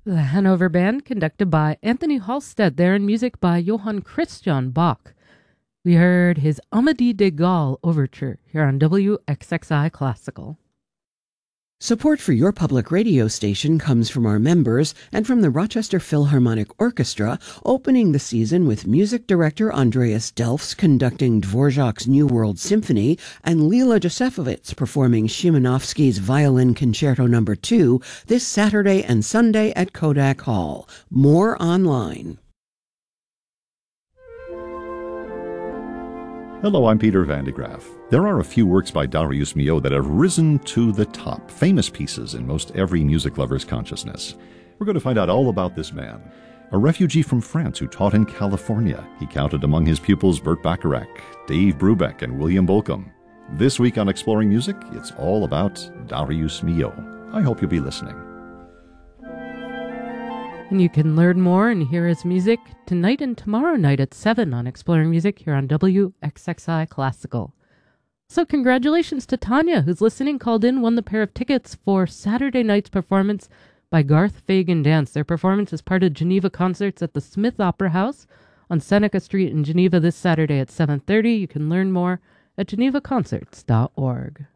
The Hanover Band, conducted by Anthony Halstead, there in music by Johann Christian Bach. We heard his Amédée de Gaulle Overture here on WXXI Classical. Support for your public radio station comes from our members and from the Rochester Philharmonic Orchestra, opening the season with music director Andreas Delfs conducting Dvorak's New World Symphony and Lila Josefovitz performing Szymanowski's Violin Concerto No. 2 this Saturday and Sunday at Kodak Hall. More online. Hello, I'm Peter Van de Graaf. There are a few works by Darius Milhaud that have risen to the top, famous pieces in most every music lover's consciousness. We're going to find out all about this man. A refugee from France who taught in California, he counted among his pupils Burt Bacharach, Dave Brubeck, and William Bolcom. This week on Exploring Music, it's all about Darius Milhaud. I hope you'll be listening. And you can learn more and hear his music tonight and tomorrow night at 7 on Exploring Music here on WXXI Classical. So congratulations to Tanya, who's listening, called in, won the pair of tickets for Saturday night's performance by Garth Fagan Dance. Their performance is part of Geneva Concerts at the Smith Opera House on Seneca Street in Geneva this Saturday at 7:30. You can learn more at genevaconcerts.org.